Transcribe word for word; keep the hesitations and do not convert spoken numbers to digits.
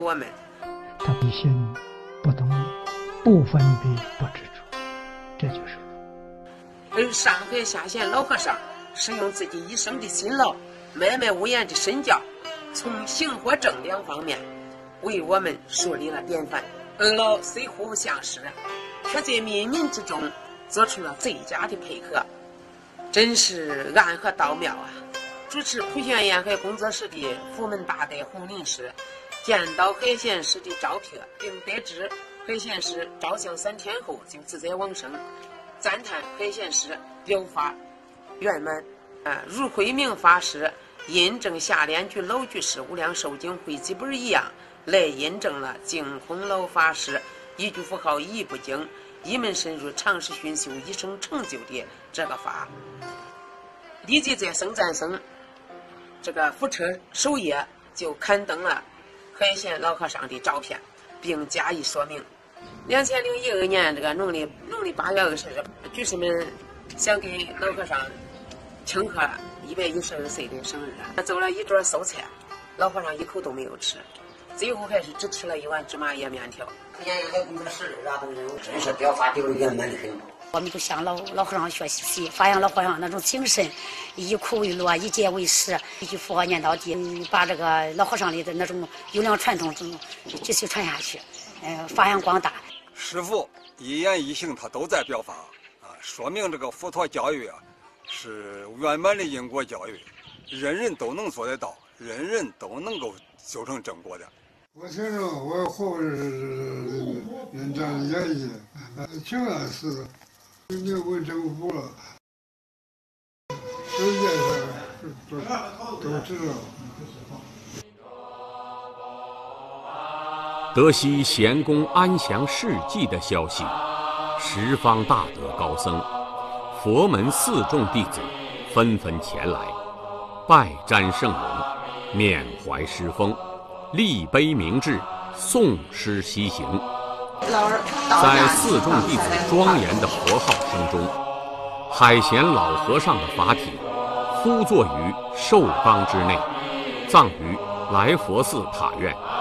我们。 他必心不动，不分别，不执着，这就是佛。 而上海下县老和尚是用自己一生的辛劳，默默无言的身教，从行和正两方面为我们树立了典范。而老虽互不相识，却在冥冥之中做出了最佳的配合，真是暗合道妙啊！主持普贤沿海工作室的福门大德洪林师见到海贤师的照片，并得知海贤师照相三天后就自在往生，赞叹海贤师表法圆满。啊，如慧明法师印证下联句老居士无量寿经汇集本一样，来印证了净空老法师一句符号一部经，一门深入，长时熏修，一生成就的这个法。立即在僧赞僧这个福车首页就刊登了海贤老和尚的照片，并加以说明。两千零一二年这个农历农历八月二十日，居士们想给老和尚庆贺一百一十二岁的生日，做了一桌素菜，老和尚一口都没有吃，最后还是只吃了一碗芝麻叶面条。 福建沿海工作室啊，都是真是表法丢圆满的很。 我们就向老老和尚学习，发扬老和尚那种精神，以苦为乐，以戒为师，一句佛号念到底，把这个老和尚里的那种优良传统继续传下去，呃，发扬光大。 师父一言一行他都在表法啊，说明这个佛陀教育啊是圆满的因果教育，人人都能做得到，人人都能够修成正果的。 我听着我活是人这样演绎，挺安是的，你问政府了，世界上都都知道。 得悉贤公安详事迹的消息，十方大德高僧、佛门四众弟子纷纷前来，拜瞻圣容，缅怀师风，立碑铭志，诵诗西行。在四众弟子庄严的佛号声中，海贤老和尚的法体敷坐于寿缸之内，葬于来佛寺塔院。